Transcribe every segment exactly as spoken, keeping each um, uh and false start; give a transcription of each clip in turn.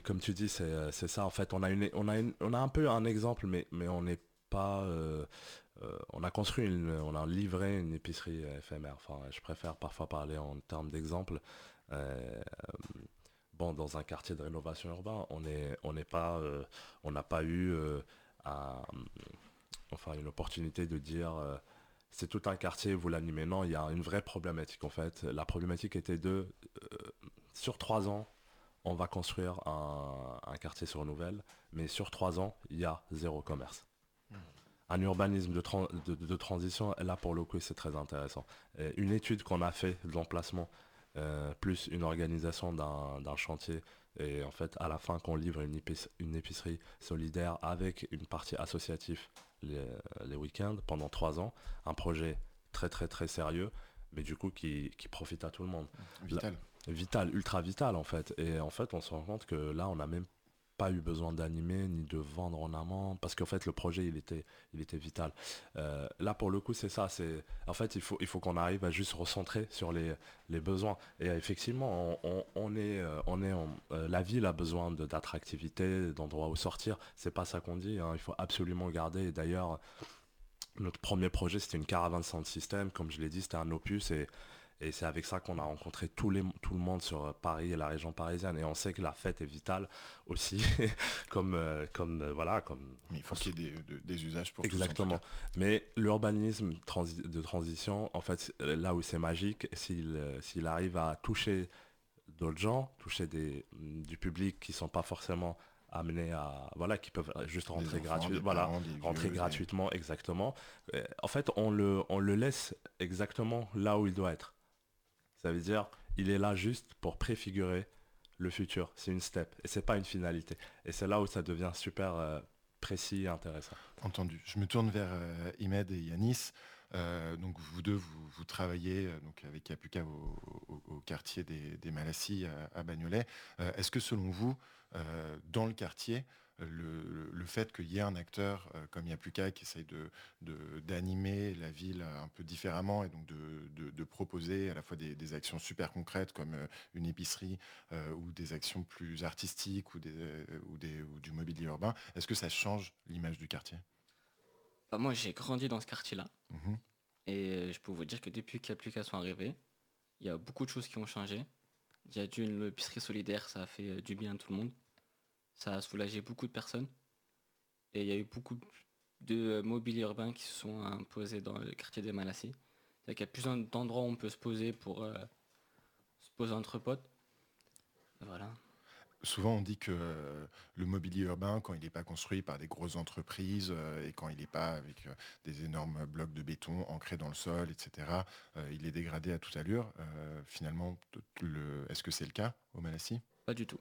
Comme tu dis, c'est c'est ça. En fait, on a une, on a une- on a un peu un exemple, mais mais on n'est pas. Euh, euh, on a construit une, on a livré une épicerie éphémère. Enfin, je préfère parfois parler en termes d'exemple. Euh, bon, dans un quartier de rénovation urbain, on est, on n'est pas, euh, on n'a pas eu, euh, un- enfin, une opportunité de dire. Euh, c'est tout un quartier, vous l'animez. Non, il y a une vraie problématique en fait. La problématique était de, euh, sur trois ans, on va construire un, un quartier sur Nouvelle, mais sur trois ans, il y a zéro commerce. Un urbanisme de, tran- de- de transition, là pour le coup, c'est très intéressant. Et une étude qu'on a fait de l'emplacement, euh, plus une organisation d'un d'un chantier, et en fait, à la fin, qu'on livre une, épice- une épicerie solidaire avec une partie associative les, les week-ends pendant trois ans, un projet très très très sérieux, mais du coup qui, qui profite à tout le monde. Là, Vital. vital, ultra vital en fait. Et en fait, on se rend compte que là, on n'a même pas eu besoin d'animer ni de vendre en amont parce qu'en fait le projet il était il était vital. Euh, là pour le coup c'est ça, c'est en fait il faut il faut qu'on arrive à juste recentrer sur les, les besoins et euh, effectivement on, on, on est euh, on est en- euh, la ville a besoin de d'attractivité, d'endroits où sortir, c'est pas ça qu'on dit hein, il faut absolument garder. Et d'ailleurs notre premier projet c'était une caravane sound system, comme je l'ai dit c'était un opus, et et c'est avec ça qu'on a rencontré tous les, tout le monde sur euh, Paris et la région parisienne. Et on sait que la fête est vitale aussi, comme, euh, comme euh, voilà, comme Mais il faut qu'il y ait des, de- des usages pour tous, en tout exactement. cas. Mais l'urbanisme transi- de transition, en fait, euh, là où c'est magique, s'il euh, s'il arrive à toucher d'autres gens, toucher des, mm, du public qui sont pas forcément amenés à, voilà, qui peuvent juste Des rentrer enfants, gratuitement, des voilà, parents, des rentrer vieux, des... gratuitement, exactement. Euh, En fait, on le, on le laisse exactement là où il doit être. Ça veut dire, il est là juste pour préfigurer le futur. C'est une step et c'est pas une finalité. Et c'est là où ça devient super euh, précis et intéressant. Entendu. Je me tourne vers euh, Imed et Yanis. Euh, donc vous deux, vous, vous travaillez euh, donc avec Apuka au, au- au quartier des, des Malassis à, à Bagnolet. Euh, Est-ce que selon vous, euh, dans le quartier, euh, le, le- le fait qu'il y ait un acteur euh, comme Yapuka qui essaye de, de- d'animer la ville un peu différemment et donc de, de- de proposer à la fois des, des actions super concrètes comme euh, une épicerie euh, ou des actions plus artistiques ou, des, euh, ou, des, ou du mobilier urbain, est-ce que ça change l'image du quartier? Bah, moi, j'ai grandi dans ce quartier-là. Mhm. Et euh, je peux vous dire que depuis que l'application est arrivée, il y a beaucoup de choses qui ont changé. Il y a d'une l'épicerie solidaire, ça a fait euh, du bien à tout le monde. Ça a soulagé beaucoup de personnes. Et il y a eu beaucoup de euh, mobilier urbain qui se sont imposés dans le quartier des Malassis. C'est-à-dire qu'il y a plusieurs d'endroits où on peut se poser pour euh, se poser entre potes. Voilà. Souvent, on dit que euh, le mobilier urbain, quand il n'est pas construit par des grosses entreprises euh, et quand il n'est pas avec euh, des énormes blocs de béton ancrés dans le sol, et cetera, euh, il est dégradé à toute allure. Euh, finalement, t- le... est-ce que c'est le cas au Malassis? Pas du tout.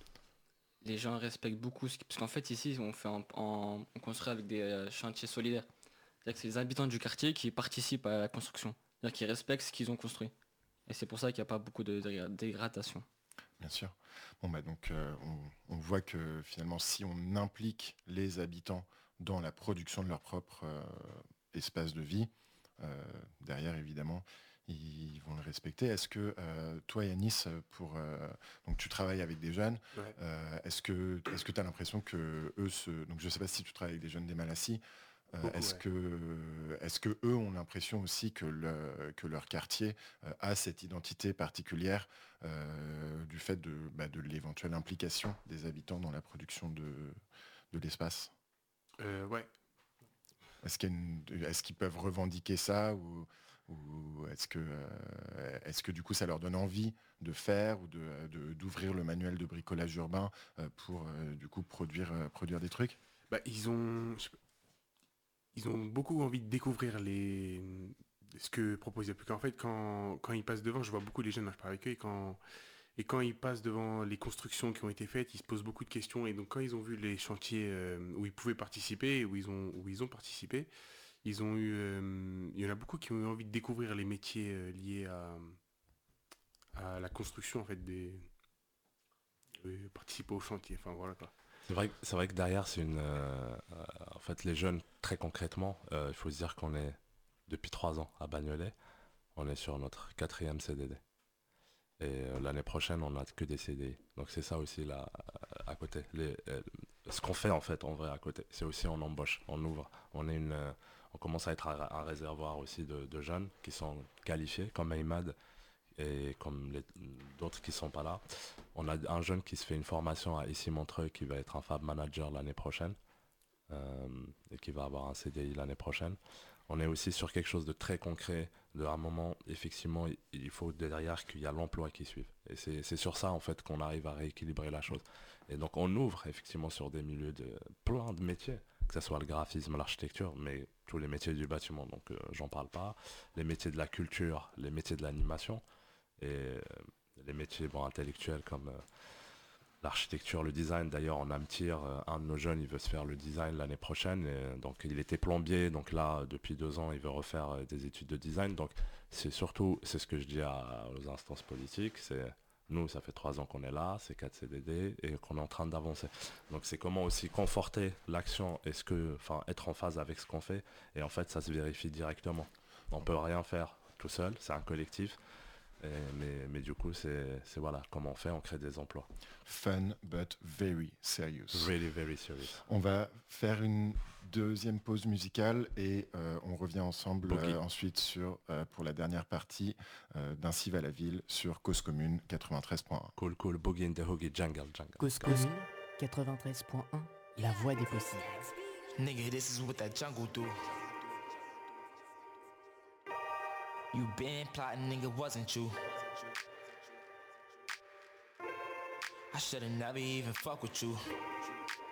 Les gens respectent beaucoup ce qui... Parce qu'en fait, ici, on fait en, en- on construit avec des euh, chantiers solidaires. C'est-à-dire que c'est les habitants du quartier qui participent à la construction. C'est-à-dire qu'ils respectent ce qu'ils ont construit. Et c'est pour ça qu'il n'y a pas beaucoup de dégra- dégradation. Bien sûr. Bon, bah, donc, euh, on, on voit que finalement, si on implique les habitants dans la production de leur propre euh, espace de vie, euh, derrière, évidemment, ils vont le respecter. Est-ce que euh, toi, Yanis, pour, euh, donc tu travailles avec des jeunes, Ouais. euh, est-ce que est-ce que tu as l'impression que eux se... Donc je ne sais pas si tu travailles avec des jeunes des Malassis, euh, Beaucoup, est-ce ouais. que est-ce que eux ont l'impression aussi que, le, que leur quartier euh, a cette identité particulière euh, du fait de, bah, de l'éventuelle implication des habitants dans la production de, de l'espace? Euh, ouais. Est-ce qu'il y a une- est-ce qu'ils peuvent revendiquer ça ou, ou est-ce que, euh, est-ce que du coup ça leur donne envie de faire ou de, de- d'ouvrir le manuel de bricolage urbain euh, pour euh, du coup produire, euh, produire des trucs? Bah, ils ont, je sais pas, ils ont beaucoup envie de découvrir les, ce que propose Yapuka. En fait, quand, quand ils passent devant, je vois beaucoup les jeunes, moi, je parle avec eux, et quand, et quand ils passent devant les constructions qui ont été faites, ils se posent beaucoup de questions. Et donc, quand ils ont vu les chantiers euh, où ils pouvaient participer, où ils ont, où ils ont participé, ils ont eu, euh, il y en a beaucoup qui ont eu envie de découvrir les métiers euh, liés à, à la construction, en fait, des, euh, participer au chantier. Enfin, voilà quoi. C'est vrai, que- c'est vrai que derrière, c'est une. Euh, euh, en fait, les jeunes, très concrètement, euh, il faut se dire qu'on est depuis trois ans à Bagnolet. On est sur notre quatrième C D D. Et euh, l'année prochaine, on n'a que des C D I. Donc c'est ça aussi là, à côté. Les, euh, ce qu'on fait en fait en vrai à côté, c'est aussi on embauche, on ouvre. On, est une, euh, on commence à être un, un réservoir aussi de, de jeunes qui sont qualifiés, comme Ahmad et comme les, d'autres qui ne sont pas là. On a un jeune qui se fait une formation à ici Montreuil qui va être un Fab Manager l'année prochaine euh, et qui va avoir un C D I l'année prochaine. On est aussi sur quelque chose de très concret. De un moment, effectivement, il faut derrière qu'il y a l'emploi qui suive. Et c'est, c'est sur ça, en fait, qu'on arrive à rééquilibrer la chose. Et donc, on ouvre, effectivement, sur des milieux de plein de métiers, que ce soit le graphisme, l'architecture, mais tous les métiers du bâtiment, donc euh, j'en parle pas. Les métiers de la culture, les métiers de l'animation, et euh, les métiers bon, intellectuels comme... Euh, l'architecture, le design. D'ailleurs, en Amtir, un de nos jeunes, il veut se faire le design l'année prochaine. Et donc, il était plombier. Donc là, depuis deux ans, il veut refaire des études de design. Donc, c'est surtout, c'est ce que je dis à, aux instances politiques. C'est nous, ça fait trois ans qu'on est là, c'est quatre C D D et qu'on est en train d'avancer. Donc, c'est comment aussi conforter l'action et ce que, enfin, être en phase avec ce qu'on fait. Et en fait, ça se vérifie directement. On peut rien faire tout seul. C'est un collectif. Et, mais, mais du coup, c'est, c'est voilà, comment on fait, on crée des emplois. Fun, but very serious. Really, very serious. On va faire une deuxième pause musicale et euh, on revient ensemble euh, ensuite sur, euh, pour la dernière partie euh, d'Ainsi va la ville sur Cause Commune quatre-vingt-treize point un. Cool, cool, boogie in the hoogie, jungle, jungle. Cause Commune quatre-vingt-treize point un, la voix des possibles. Nigga, this is what that jungle do. You been plotting, nigga, wasn't you? I should've never even fuck with you.